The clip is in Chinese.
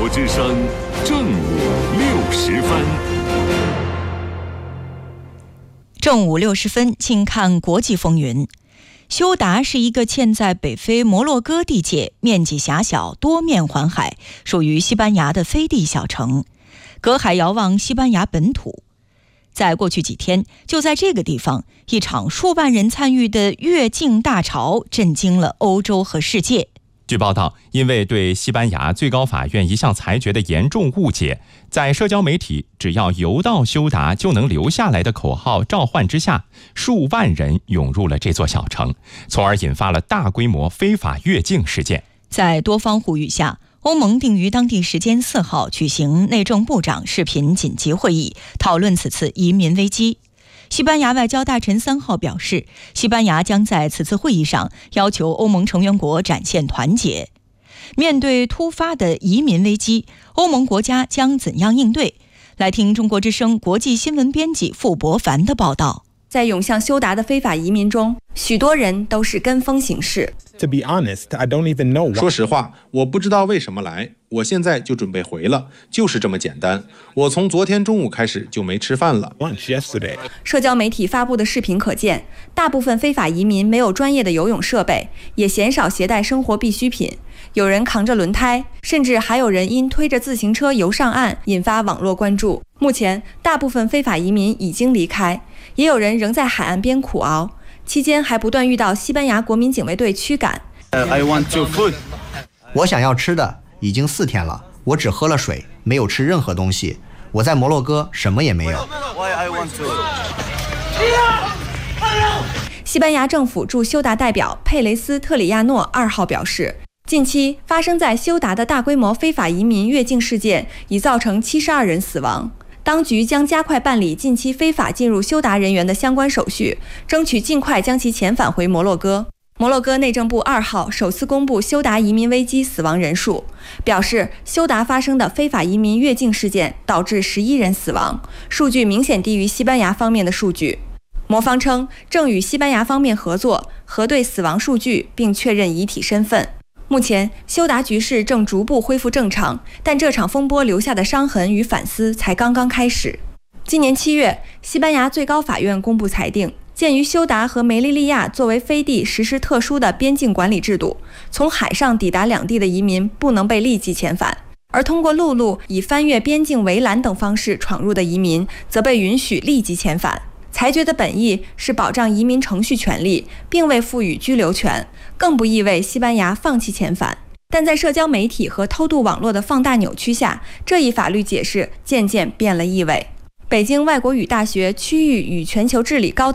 国之声正午60分。 正午60分，请看国际风云。休达是一个嵌在北非摩洛哥地界，面积狭小，多面环海，属于西班牙的飞地小城，隔海遥望西班牙本土。在过去几天，就在这个地方，一场数万人参与的越境大潮震惊了欧洲和世界。 据报道，因为对西班牙最高法院一项裁决的严重误解，在社交媒体只要游到休达就能留下来的口号召唤之下，数万人涌入了这座小城，从而引发了大规模非法越境事件。 在多方呼吁下，欧盟定于当地时间4号举行内政部长视频紧急会议，讨论此次移民危机。西班牙外交大臣3号表示，西班牙将在此次会议上要求欧盟成员国展现团结。面对突发的移民危机，欧盟国家将怎样应对？来听中国之声国际新闻编辑傅博凡的报道。 在涌向休达的非法移民中，许多人都是跟风行事。 To be honest, I don't even know. 说实话，我不知道为什么来，我现在就准备回了，就是这么简单。我从昨天中午开始就没吃饭了。 社交媒体发布的视频可见，大部分非法移民没有专业的游泳设备，也鲜少携带生活必需品。有人扛着轮胎，甚至还有人因推着自行车游上岸，引发网络关注。目前，大部分非法移民已经离开，也有人仍在海岸边苦熬，期间还不断遇到西班牙国民警卫队驱赶。 我想要吃的已经4天了，我只喝了水，没有吃任何东西。我在摩洛哥什么也没有。 西班牙政府驻休达代表佩雷斯特里亚诺2号表示，近期发生在休达的大规模非法移民越境事件已造成72人死亡。当局将加快办理近期非法进入休达人员的相关手续，争取尽快将其遣返回摩洛哥。摩洛哥内政部2号首次公布休达移民危机死亡人数，表示休达发生的非法移民越境事件导致11人死亡，数据明显低于西班牙方面的数据。摩方称正与西班牙方面合作，核对死亡数据并确认遗体身份。目前，休达局势正逐步恢复正常，但这场风波留下的伤痕与反思才刚刚开始。今年7月，西班牙最高法院公布裁定，鉴于休达和梅利利亚作为飞地实施特殊的边境管理制度，从海上抵达两地的移民不能被立即遣返，而通过陆路以翻越边境围栏等方式闯入的移民则被允许立即遣返。裁决的本意是保障移民程序权利，并未赋予居留权，更不意味西班牙放弃遣返。但在社交媒体和偷渡网络的放大扭曲下，这一法律解释渐渐变了意味。北京外国语大学区域与全球治理高等